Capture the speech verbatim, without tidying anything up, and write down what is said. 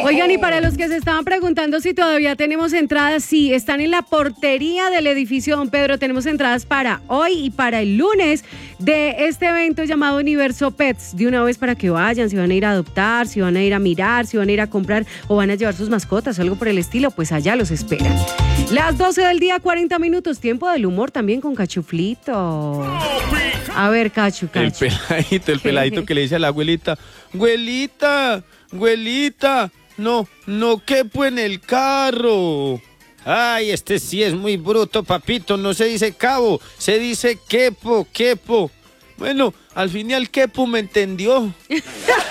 Oigan, y para los que se estaban preguntando si todavía tenemos entradas, sí, están en la portería del edificio Don Pedro. Tenemos entradas para hoy y para el lunes de este evento llamado Universo Pets. De una vez para que vayan, si van a ir a adoptar, si van a ir a mirar, si van a ir a comprar o van a llevar sus mascotas o algo por el estilo, pues allá los esperan. Las doce del día, cuarenta minutos, tiempo del humor también con Cachuflito. A ver, Cachu, Cachu. El peladito, el peladito que le dice a la abuelita, abuelita, abuelita, no, no quepo en el carro. Ay, este sí es muy bruto, papito, no se dice cabo, se dice quepo, quepo. Bueno, al fin y al quepo me entendió.